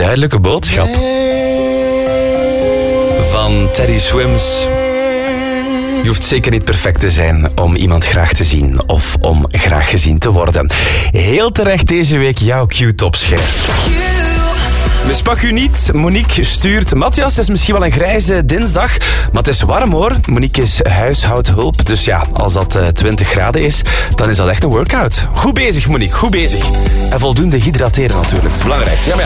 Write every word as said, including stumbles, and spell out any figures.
Duidelijke boodschap. Van Teddy Swims. Je hoeft zeker niet perfect te zijn om iemand graag te zien of om graag gezien te worden. Heel terecht deze week jouw Q-topscherf. Mispak u niet. Monique stuurt... Matthias, het is misschien wel een grijze dinsdag, maar het is warm hoor. Monique is huishoudhulp, dus ja, als dat uh, twintig graden is, dan is dat echt een workout. Goed bezig Monique, goed bezig. En voldoende hydrateren natuurlijk, dat is belangrijk. Ja, maar